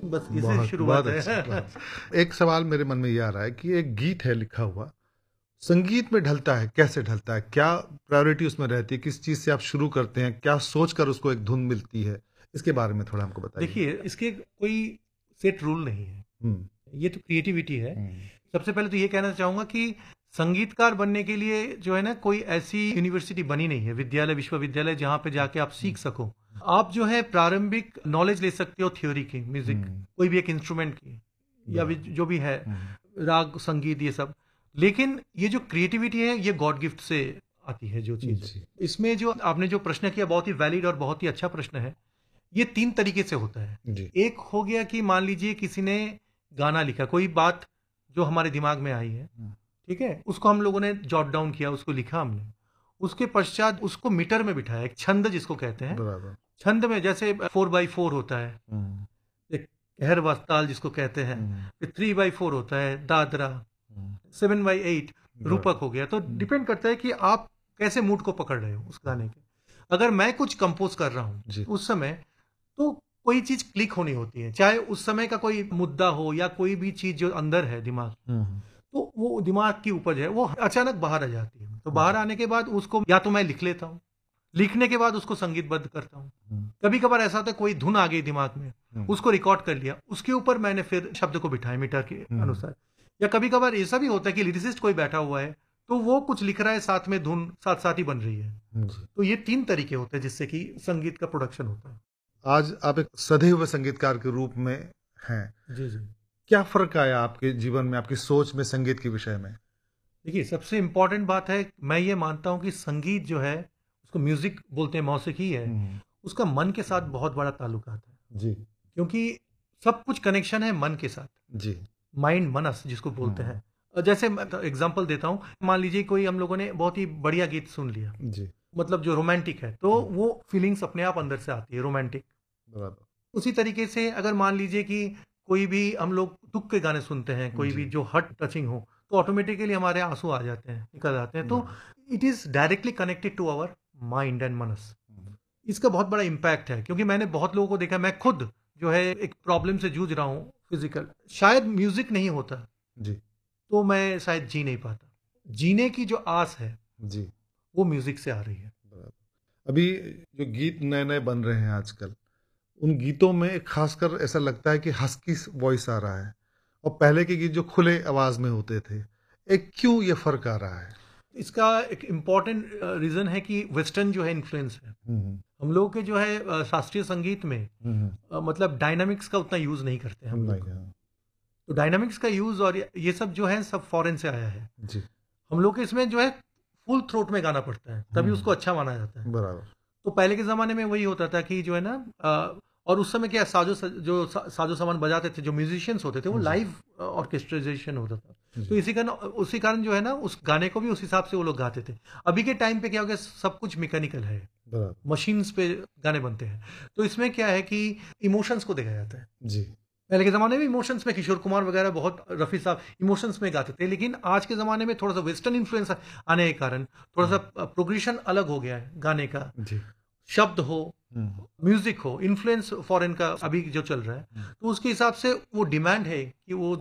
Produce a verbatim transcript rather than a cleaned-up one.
बस इसे बहुत शुरुआत बहुत है। अच्छा, बहुत अच्छा। एक सवाल मेरे मन में ये आ रहा है कि एक गीत है लिखा हुआ, संगीत में ढलता है, कैसे ढलता है, क्या प्रायोरिटी उसमें रहती है, किस चीज से आप शुरू करते हैं, क्या सोचकर उसको एक धुन मिलती है, इसके बारे में थोड़ा हमको बताइए। देखिए, इसके कोई सेट रूल नहीं है, हम्म ये तो क्रिएटिविटी है। हम्म, सबसे पहले तो ये कहना चाहूंगा कि संगीतकार बनने के लिए जो है ना, कोई ऐसी यूनिवर्सिटी बनी नहीं है, विद्यालय विश्वविद्यालय जहाँ पे जाके आप सीख सको। आप जो है प्रारंभिक नॉलेज ले सकते हो थ्योरी की, म्यूजिक, हम्म, कोई भी एक इंस्ट्रूमेंट की, या भी बराबर। जो भी है, हम्म, राग संगीत ये सब। लेकिन ये जो क्रिएटिविटी है, ये गॉड गिफ्ट से आती है जो चीज। जी इसमें जो आपने जो प्रश्न किया, बहुत ही वैलिड और बहुत ही अच्छा प्रश्न है। ये तीन तरीके से होता है। जी। एक हो गया कि मान लीजिए किसी ने गाना लिखा, कोई बात जो हमारे दिमाग में आई है, हम्म, ठीक है, उसको हम लोगों ने जॉट डाउन किया, उसको लिखा हमने। उसके पश्चात उसको मीटर में बिठाया, एक छंद जिसको कहते हैं। बराबर। छंद में जैसे फोर बाई फोर होता है, हम्म, एक कहर वस्ताल जिसको कहते हैं, हम्म, फिर थ्री बाई फोर होता है दादरा, हम्म, सेवन बाई एट रूपक बराबर। हो गया। तो हम्म, डिपेंड करता है कि आप कैसे मूड को पकड़ रहे हो उस गाने के। अगर मैं कुछ कंपोज कर रहा हूँ जी। उस समय, तो कोई चीज क्लिक होनी होती है, चाहे उस समय का कोई मुद्दा हो या कोई भी चीज जो अंदर है दिमाग, हम्म, तो वो दिमाग की उपज है, वो अचानक बाहर आ जाती है। तो बाहर जी। आने के बाद उसको या तो मैं लिख लेता हूँ, लिखने के बाद उसको संगीतबद्ध करता हूँ। हम्म, कभी कभार ऐसा होता है कोई धुन आ गई दिमाग में, हम्म, उसको रिकॉर्ड कर लिया, उसके ऊपर मैंने फिर शब्द को बिठाया मीटर के हम्म, अनुसार। या कभी कभार ऐसा भी होता है कि लिरिसिस्ट कोई बैठा हुआ है, तो वो कुछ लिख रहा है, साथ में धुन साथ साथ ही बन रही है। जी। तो ये तीन तरीके होते हैं जिससे कि संगीत का प्रोडक्शन होता है। आज आप एक सधे हुए संगीतकार के रूप में हैं, जी जी। क्या फर्क आया आपके जीवन में, आपकी सोच में संगीत के विषय में? देखिए, सबसे इम्पोर्टेंट बात है, मैं ये मानता हूँ कि संगीत जो है, उसको म्यूजिक बोलते हैं, मौसीकी है, हम्म, उसका मन के साथ बहुत बड़ा ताल्लुकात है। जी क्योंकि सब कुछ कनेक्शन है मन के साथ, जी। माइंड मनस जिसको बोलते हम्म, हैं। और जैसे एग्जांपल देता हूँ, मान लीजिए कोई हम लोगों ने बहुत ही बढ़िया गीत सुन लिया, जी। मतलब जो रोमांटिक है, तो हम्म, वो फीलिंग्स अपने आप अंदर से आती है, रोमांटिक। बराबर। उसी तरीके से अगर मान लीजिए कि कोई भी हम लोग दुख के गाने सुनते हैं, कोई जी। भी जो हर्ट टचिंग हो, तो ऑटोमेटिकली हमारे आंसू आ जाते हैं, निकल आते हैं। तो बराबर। It is directly connected to our mind and मनस। हम्म, इसका बहुत बड़ा इम्पैक्ट है, क्योंकि मैंने बहुत लोगों को देखा, मैं खुद जो है एक प्रॉब्लम से जूझ रहा हूँ फिजिकल, शायद म्यूजिक नहीं होता जी तो मैं शायद जी नहीं पाता। जीने की जो आस है, जी। वो म्यूजिक से आ रही है। बराबर। अभी जो गीत नए नए बन रहे हैं आजकल, उन गीतों में खासकर ऐसा लगता है कि हस्की वॉइस आ रहा है, और पहले के गीत जो खुले आवाज में होते थे, एक क्यों ये फर्क आ रहा है? इसका एक इम्पॉर्टेंट रीजन है कि वेस्टर्न जो है इन्फ्लुएंस है। हम्म हम लोग के जो है अ, शास्त्रीय संगीत में हम्म, अ, मतलब डायनामिक्स का उतना यूज नहीं करते हैं हम नहीं, लोग। हाँ, तो डायनामिक्स का यूज और ये ये सब जो है सब फॉरेन से आया है। जी। हम लोग के इसमें जो है फुल थ्रोट में गाना पड़ता है, तभी हम्म, उसको अच्छा माना जाता है। बराबर। तो पहले के ज़माने में वही होता था कि जो है ना, अ, और उस समय क्या साजो जो सा- साजो सामान बजाते थे, जो म्यूजिशियंस होते थे, वो जी लाइव ऑर्केस्ट्राइजेशन होता था। तो जी। इसी कारण उसी कारण जो है ना, उस गाने को भी उस हिसाब से वो लोग गाते थे। अभी के टाइम पे क्या हो गया, सब कुछ मैकेनिकल है, बराबर। मशीन्स पे गाने बनते हैं। तो इसमें क्या है कि इमोशंस को देखा जाता है। जी पहले के ज़माने में इमोशंस में किशोर कुमार वगैरह, बहुत रफ़ी साहब इमोशंस में गाते थे, लेकिन आज के ज़माने में थोड़ा सा वेस्टर्न इन्फ्लुएंस आने के कारण थोड़ा सा प्रोग्रेशन अलग हो गया है गाने का। जी। शब्द हो, हम्म म्यूजिक हो, इन्फ्लुएंस फॉरेन का अभी जो चल रहा है, हम्म, तो उसके हिसाब से वो डिमांड है कि वो